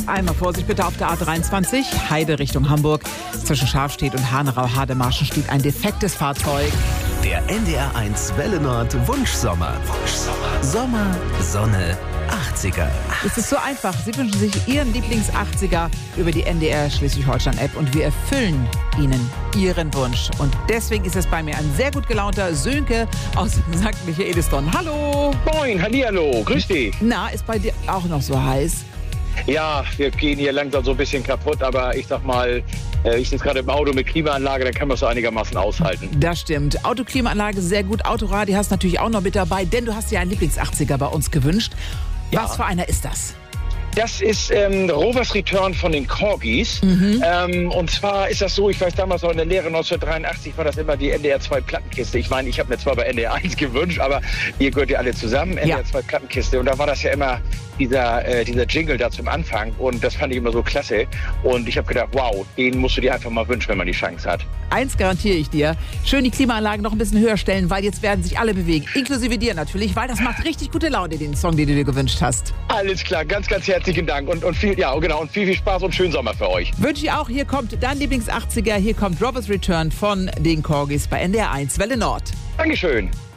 Einmal Vorsicht bitte auf der A23, Heide Richtung Hamburg. Zwischen Schafstedt und Hanau-Hademarschen steht ein defektes Fahrzeug. Der NDR1 Welle Nord Wunschsommer. Sommer, Sonne, 80er. Es ist so einfach. Sie wünschen sich Ihren Lieblings-80er über die NDR Schleswig-Holstein-App und wir erfüllen Ihnen Ihren Wunsch. Und deswegen ist es bei mir ein sehr gut gelaunter Sönke aus St. Michaelisdonn. Hallo! Moin, hallihallo, grüß dich. Na, ist bei dir auch noch so heiß? Ja, wir gehen hier langsam so ein bisschen kaputt, aber ich sag mal, ich sitze gerade im Auto mit Klimaanlage, dann kann man es so einigermaßen aushalten. Das stimmt. Autoklimaanlage sehr gut. Autoradio hast du natürlich auch noch mit dabei, denn du hast dir einen Lieblings-80er bei uns gewünscht. Ja. Was für einer ist das? Das ist Rovers Return von den Corgis. Und zwar ist das so, ich weiß damals noch in der Lehre 1983 war das immer die NDR 2 Plattenkiste. Ich meine, ich habe mir zwar bei NDR 1 gewünscht, aber ihr gehört ja alle zusammen, NDR 2 Plattenkiste. Und da war das ja immer dieser Jingle da zum Anfang und das fand ich immer so klasse. Und ich habe gedacht, wow, den musst du dir einfach mal wünschen, wenn man die Chance hat. Eins garantiere ich dir, schön die Klimaanlagen noch ein bisschen höher stellen, weil jetzt werden sich alle bewegen, inklusive dir natürlich, weil das macht richtig gute Laune, den Song, den du dir gewünscht hast. Alles klar, ganz, ganz herzlichen Dank und viel Spaß und schönen Sommer für euch. Wünsche ich auch, hier kommt dein Lieblings-80er, hier kommt Rovers Return von den Corgis bei NDR 1 Welle Nord. Dankeschön.